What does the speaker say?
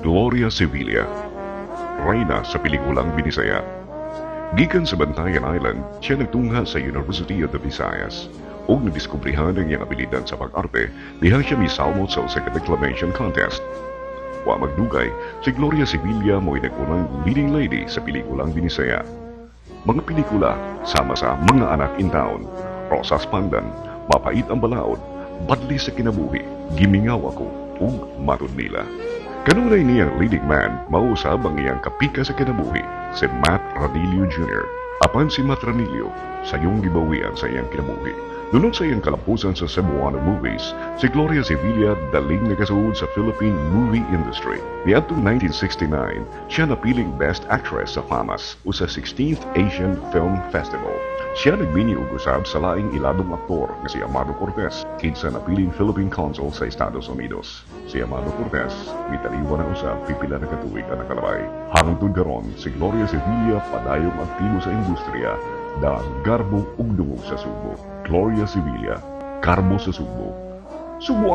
Gloria Sevilla, reyna sa pelikulang Binisaya. Gikan sa Bantayan Island, siya nagtungha sa University of the Visayas ug nadiskubrihan ang iyang abilidad sa pag-arte diha siya misalmot sa usa ka declamation contest. Wa magdugay, si Gloria Sevilla mo'y nag-unang leading lady sa pelikulang Binisaya. Mga pelikula sama sa Mga Anak in Town, Rosas Pandan, Mapait ang Balaod, Badli sa Kinabuhi, Gimingaw Ako, ug Matud Nila. Kanunay niyang leading man, mausab ang iyang kapika sa kinabuhi, si Matt Ranillo Jr. Apan si Matt Ranillo, sa iyong gibawian sa iyang kinabuhi. Dunod sa iyang kalampusan sa Cebuano movies, si Gloria Sevilla daling nagasuod sa Philippine movie industry. Niadtong 1969, siya napiling Best Actress sa FAMAS o sa 16th Asian Film Festival. Siya nagbini og usab sa laing iladong aktor nga si Amado Cortez, kinsa napiling Philippine Consul sa Estados Unidos. Si Amado Cortez, mitaliwan na usab pipila na katuig ang nakalabay. Hangtod karon, si Gloria Sevilla padayong aktibo sa industriya, dahil garbo ug dungog sa Subo. Gloria Sevilla, Karbo sa Subo. Subo